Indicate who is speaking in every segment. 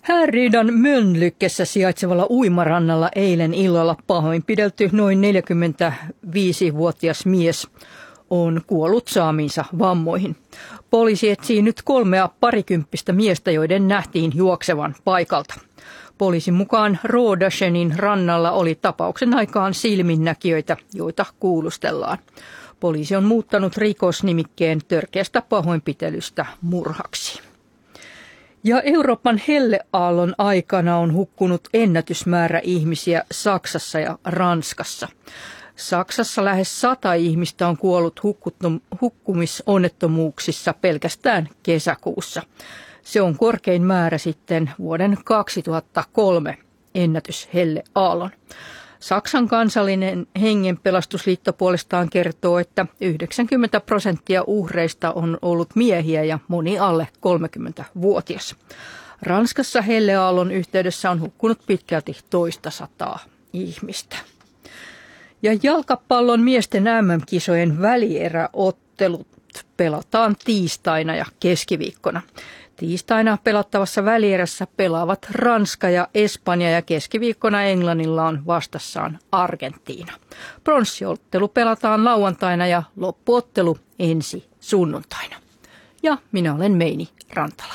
Speaker 1: Härrydan Mölnlyckessä sijaitsevalla uimarannalla eilen illalla pahoinpidelty noin 45-vuotias mies on kuollut saamiinsa vammoihin. Poliisi etsii nyt 3 parikymppistä miestä, joiden nähtiin juoksevan paikalta. Poliisin mukaan Rådashenin rannalla oli tapauksen aikaan silminnäkijöitä, joita kuulustellaan. Poliisi on muuttanut rikosnimikkeen törkeästä pahoinpitelystä murhaksi. Ja Euroopan helleaallon aikana on hukkunut ennätysmäärä ihmisiä Saksassa ja Ranskassa. Saksassa lähes 100 ihmistä on kuollut hukkumisonnettomuuksissa pelkästään kesäkuussa. Se on korkein määrä sitten vuoden 2003 ennätyshelleaallon. Saksan kansallinen hengenpelastusliitto puolestaan kertoo, että 90% uhreista on ollut miehiä ja moni alle 30-vuotias. Ranskassa helleaallon yhteydessä on hukkunut pitkälti 200 ihmistä. Ja jalkapallon miesten MM-kisojen välieräottelut pelataan tiistaina ja keskiviikkona. Tiistaina pelattavassa välierässä pelaavat Ranska ja Espanja ja keskiviikkona Englannilla on vastassaan Argentiina. Pronssiottelu pelataan lauantaina ja loppuottelu ensi sunnuntaina. Ja minä olen Meini Rantala.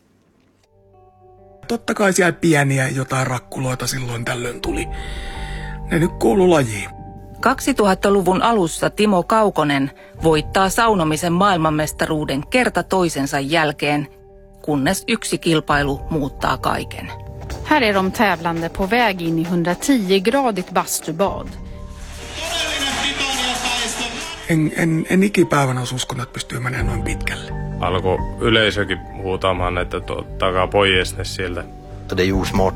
Speaker 2: Totta kai siellä pieniä jotain rakkuloita silloin tällöin tuli. Ne nyt kuuluu lajiin.
Speaker 3: 2000-luvun alussa Timo Kaukonen voittaa saunomisen maailmanmestaruuden kerta toisensa jälkeen, kunnes yksi kilpailu muuttaa kaiken.
Speaker 4: Här är de tävlande på väg in i 110-gradigt bastubad.
Speaker 2: En ikipäivänä olisi uskonut, että pystyy menemään noin pitkälle.
Speaker 5: Alkoi yleisökin huutamaan, että takaa pois ne sieltä.
Speaker 6: Det är ju smart